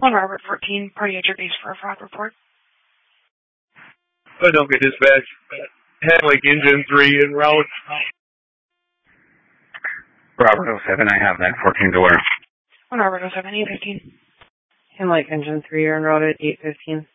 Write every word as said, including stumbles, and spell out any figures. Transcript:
One Robert fourteen, party at your base for a fraud report. I don't get dispatch. Headlink engine three en route. Robert oh seven, I have that fourteen to where? One Robert oh seven, eight fifteen. And like engine three en route at eight fifteen.